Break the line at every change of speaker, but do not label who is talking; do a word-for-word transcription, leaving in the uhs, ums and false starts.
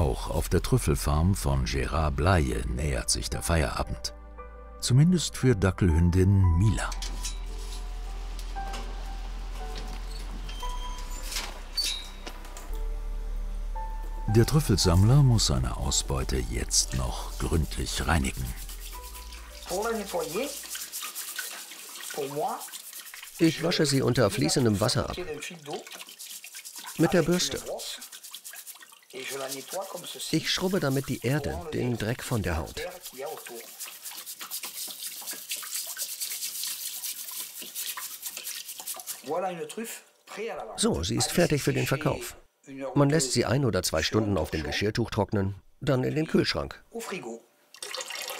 Auch auf der Trüffelfarm von Gérard Blaye nähert sich der Feierabend. Zumindest für Dackelhündin Mila. Der Trüffelsammler muss seine Ausbeute jetzt noch gründlich reinigen.
Ich wasche sie unter fließendem Wasser ab. Mit der Bürste. Ich schrubbe damit die Erde, den Dreck von der Haut. So, sie ist fertig für den Verkauf. Man lässt sie ein oder zwei Stunden auf dem Geschirrtuch trocknen, dann in den Kühlschrank.